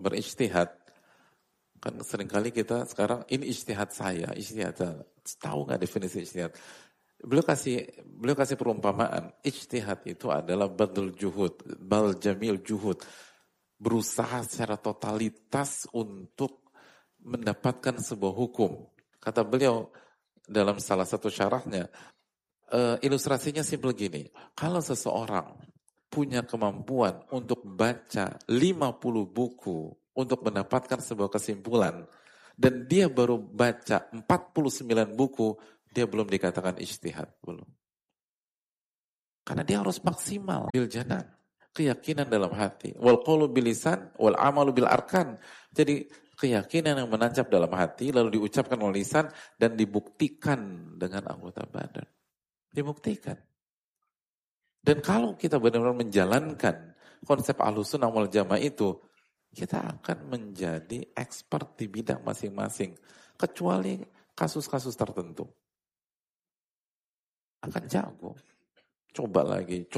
berijtihad. Kan seringkali kita sekarang, ini ijtihad saya. Tahu nggak definisi ijtihad? Beliau kasih perumpamaan. Ijtihad itu adalah badul juhud, bal jamil juhud. Berusaha secara totalitas untuk mendapatkan sebuah hukum. Kata beliau dalam salah satu syarahnya, ilustrasinya simpel gini. Kalau seseorang punya kemampuan untuk baca 50 buku untuk mendapatkan sebuah kesimpulan, dan dia baru baca 49 buku, dia belum dikatakan ijtihad, belum. Karena dia harus maksimal bil janan, keyakinan dalam hati, wal qaulu bil lisan wal amalu bil arkan. Jadi keyakinan yang menancap dalam hati lalu diucapkan oleh lisan dan dibuktikan dengan anggota badan. Dibuktikan. Dan kalau kita benar-benar menjalankan konsep Ahlussunnah wal Jamaah itu, kita akan menjadi expert di bidang masing-masing. Kecuali kasus-kasus tertentu. Akan jago. Coba lagi.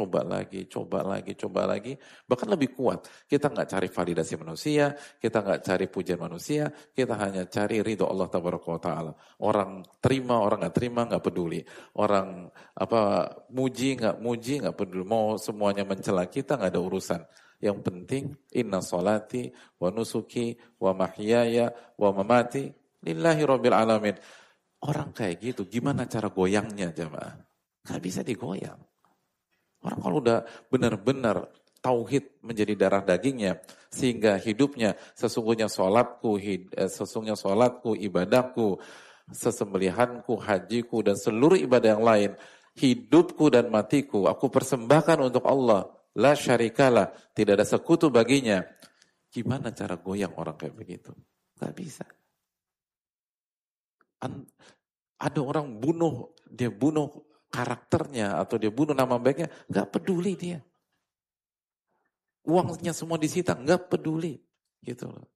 Bahkan lebih kuat. Kita nggak cari validasi manusia, kita nggak cari pujian manusia, kita hanya cari ridho Allah Tabaraka wa Ta'ala. Orang terima, orang nggak terima, nggak peduli. Orang muji, nggak peduli. Mau semuanya mencela kita, nggak ada urusan. Yang penting, inna sholati wa nusuki wa mahyaya wa mamati lillahi rabbil alamin. Orang kayak gitu, gimana cara goyangnya jamaah? Nggak bisa digoyang. Orang kalau udah benar-benar tauhid menjadi darah dagingnya, sehingga hidupnya sesungguhnya sholatku, ibadahku, sesembelihanku, hajiku, dan seluruh ibadah yang lain, hidupku dan matiku, aku persembahkan untuk Allah, la syarikalah, tidak ada sekutu baginya. Gimana cara goyang orang kayak begitu? Gak bisa. Ada orang dia bunuh karakternya atau dia bunuh nama baiknya, nggak peduli dia. Uangnya semua disita, nggak peduli, gitu loh.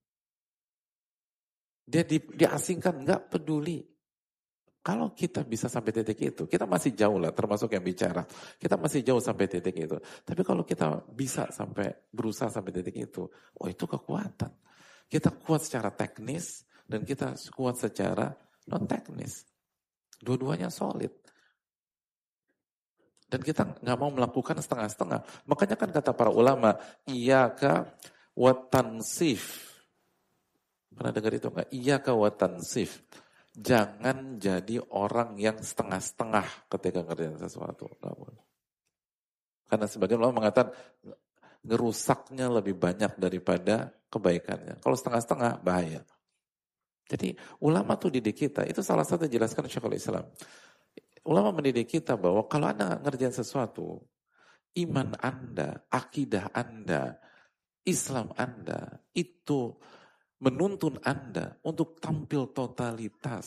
Dia diasingkan, nggak peduli. Kalau kita bisa sampai titik itu, kita masih jauh lah, termasuk yang bicara. Kita masih jauh sampai titik itu. Tapi kalau kita bisa berusaha sampai titik itu, itu kekuatan. Kita kuat secara teknis dan kita kuat secara non teknis. Dua-duanya solid. Dan kita nggak mau melakukan setengah-setengah. Makanya kan kata para ulama, iyyaka wa tansif. Pernah dengar itu nggak? Iyyaka wa tansif. Jangan jadi orang yang setengah-setengah ketika ngerjain sesuatu. Nggak boleh. Karena sebagian ulama mengatakan ngerusaknya lebih banyak daripada kebaikannya. Kalau setengah-setengah bahaya. Jadi ulama tuh didik kita. Itu salah satu jelaskan Syekhul Islam. Ulama mendidik kita bahwa kalau Anda ngerjain sesuatu, iman Anda, akidah Anda, Islam Anda, itu menuntun Anda untuk tampil totalitas.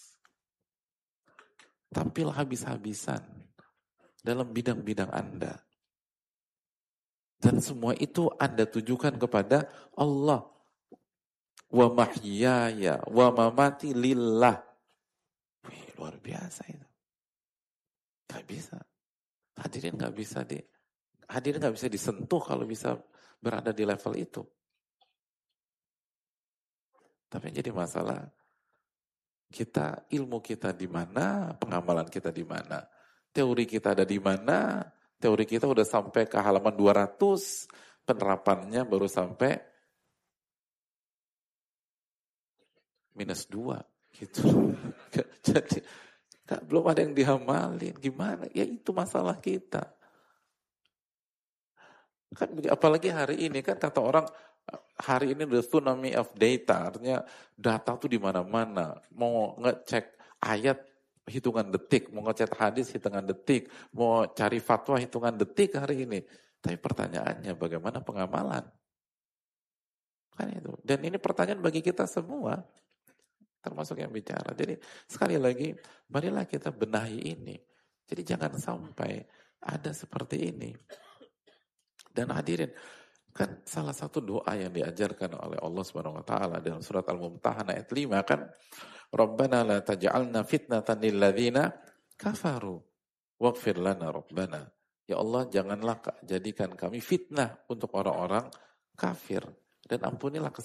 Tampil habis-habisan dalam bidang-bidang Anda. Dan semua itu Anda tujukan kepada Allah. Wa mahyaya, wa mamati lillah. Wih, luar biasa itu. Gak bisa. Hadirin gak bisa disentuh kalau bisa berada di level itu. Tapi yang jadi masalah, ilmu kita di mana, pengamalan kita di mana, teori kita ada di mana, teori kita udah sampai ke halaman 200, penerapannya baru sampai -2 gitu. Jadi belum ada yang dihamalin, gimana? Ya itu masalah kita. Kan apalagi hari ini kan kata orang, hari ini the tsunami of data, artinya data tuh di mana-mana. Mau ngecek ayat hitungan detik, mau ngecek hadis hitungan detik, mau cari fatwa hitungan detik hari ini. Tapi pertanyaannya bagaimana pengamalan? Kan itu. Dan ini pertanyaan bagi kita semua. Termasuk yang bicara. Jadi sekali lagi, marilah kita benahi ini. Jadi jangan sampai ada seperti ini. Dan hadirin, kan salah satu doa yang diajarkan oleh Allah Subhanahu wa taala dalam surat Al-Mumtahanah ayat 5 kan, Rabbana la taj'alna fitnatan lil ladzina kafaru waghfir lana rabbana. Ya Allah, janganlah jadikan kami fitnah untuk orang-orang kafir dan ampunilah